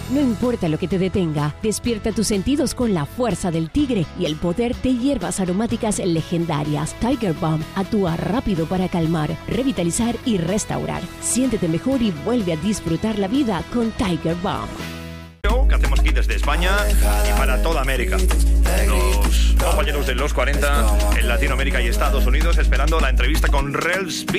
No importa lo que te detenga, despierta tus sentidos con la fuerza del tigre y el poder de hierbas aromáticas legendarias. Tiger Balm actúa rápido para calmar, revitalizar y restaurar. Siéntete mejor y vuelve a disfrutar la vida con Tiger Balm. Que hacemos aquí desde España y para toda América. Los compañeros de los 40 en Latinoamérica y Estados Unidos esperando la entrevista con Rels B.